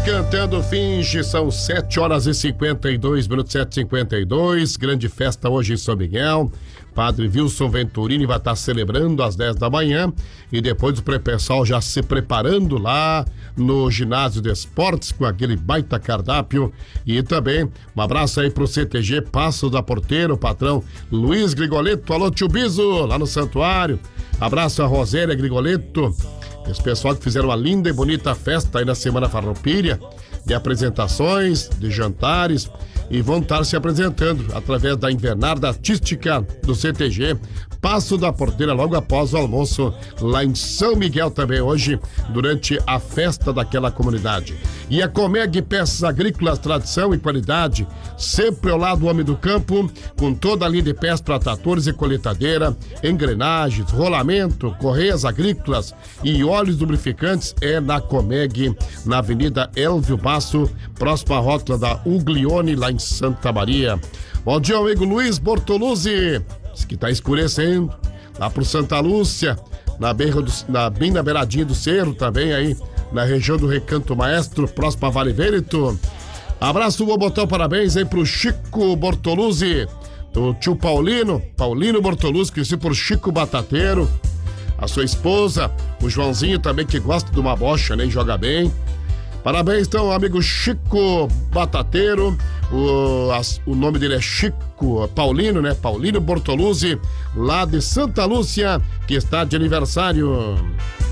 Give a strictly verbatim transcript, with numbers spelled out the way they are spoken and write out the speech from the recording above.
cantando finge, são sete horas e cinquenta e dois minutos, sete e cinquenta e dois, grande festa hoje em São Miguel. Padre Wilson Venturini vai estar celebrando às dez da manhã e depois o pessoal já se preparando lá no ginásio de esportes com aquele baita cardápio. E também um abraço aí pro C T G Passo da Porteira, o patrão Luiz Grigoleto, alô tio Biso, lá no santuário. Abraço a Rosélia Grigoleto, esse pessoal que fizeram uma linda e bonita festa aí na Semana Farroupilha, de apresentações, de jantares, e vão estar se apresentando através da invernada artística do C T G Passo da Porteira, logo após o almoço lá em São Miguel também hoje, durante a festa daquela comunidade. E a Comeg Peças Agrícolas, tradição e qualidade, sempre ao lado do homem do campo, com toda a linha de peças para tratores e colheitadeira, engrenagens, rolamento, correias agrícolas e óleos lubrificantes, é na Comeg, na Avenida Elvio Basso, próxima à rótula da Uglione, lá em Santa Maria. Bom dia, amigo Luiz Bortoluzzi, diz que tá escurecendo, lá pro Santa Lúcia, na beira do, na, bem na beiradinha do cerro também aí, na região do Recanto Maestro, próximo a Vale Vérito. Abraço, vou botar parabéns aí pro Chico Bortoluzzi, do tio Paulino, Paulino Bortoluzzi, conhecido por Chico Batateiro, a sua esposa, o Joãozinho também, que gosta de uma bocha, né, e joga bem. Parabéns, então, amigo Chico Batateiro, o, as, o nome dele é Chico Paulino, né, Paulino Bortoluzzi, lá de Santa Lúcia, que está de aniversário.